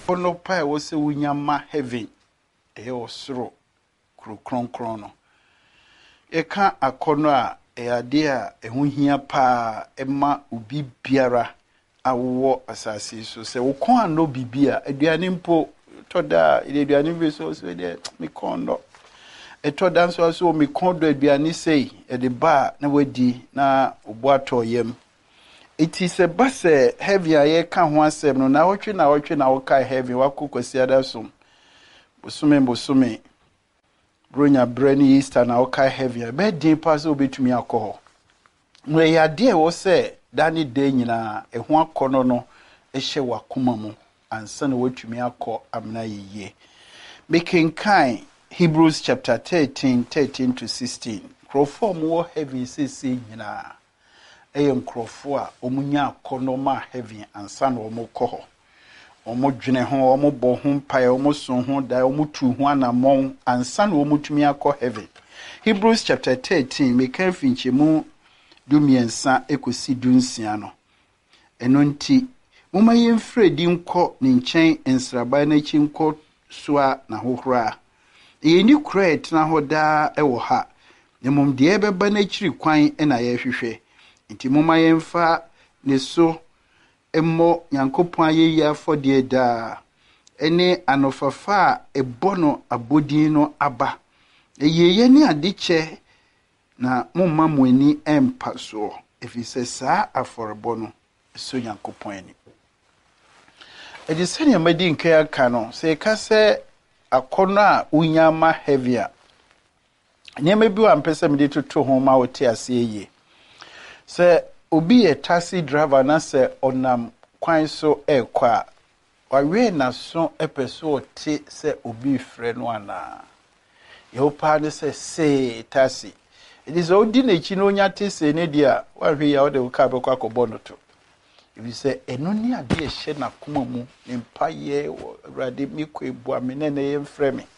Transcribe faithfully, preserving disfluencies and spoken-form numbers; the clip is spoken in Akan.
Ono pa wo se wunyama heaven e osoro kro kron kron no e ka akono a e ade a ehu hia pa ema obi biara awo asase so se wo kon ano bibia aduane mpo toda ile aduane bi so so de me kondo e toda so so me kondo aduane sei e de ba na wadi na obo atoyem iti se base heavy aye ka ho asem no na wotwe na wotwe na wokai heavy wakokwasi adasum bosume bosume bronya brani easter na wokai heavy be din pass obetumi akọ no ya de wo se dani de nyina eho akono no ehye wakoma mu ansa na wotumi akọ amna yiye making kind Hebrews chapter thirteen thirteen to sixteen crowform wo heavy sisi nyina eyem crofo a omunya akono ma heavy ansa na omukọ ho omudwene ho omubo ho mpae omuso ho da omutu ho anamon ansa na omutumi akọ heaven. Hebrews chapter thirteen meka finchemu dumiensa ekosi dunsia no eno nti moma yemfre di nkọ ne nchen ensraba na chi nkọ soa na hohora yeni kret na hoda ewo ha nemom de ebeba na chiri kwan na ye hwehwe nti moma yemfa ne so emmo yankopon ayeyi afode da ene anofafa ebono abodin no aba eyeye ni adeche na mumma muani empa so efise saa aforebo no so yankopon ani edise ne madi nke aka no se ka se akono a unyama heavier nyeme bi wa mpese mede toto ho ma wote ase ye se obi a taxi driver na se onam kwan so ekwa wawe na so epeso te se obi frɛ no ana ye pa ne se se taxi it is odi na chi no nya te se ne dia wawe ya ode ka be kwa akɔbɔ no to ebi se eno ni ade ehye na koma mu ne mpaye awurade mi kɔ ebu amene na ye mfrɛ me